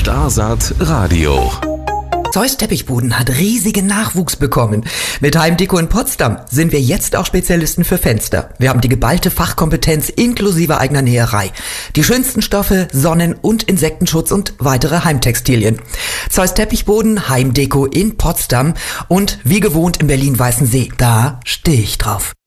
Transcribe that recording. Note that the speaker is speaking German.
Starsaat Radio. Zeus Teppichboden hat riesigen Nachwuchs bekommen. Mit Heimdeko in Potsdam sind wir jetzt auch Spezialisten für Fenster. Wir haben die geballte Fachkompetenz inklusive eigener Näherei. Die schönsten Stoffe, Sonnen- und Insektenschutz und weitere Heimtextilien. Zeus Teppichboden, Heimdeko in Potsdam und wie gewohnt im Berlin-Weißensee. Da stehe ich drauf.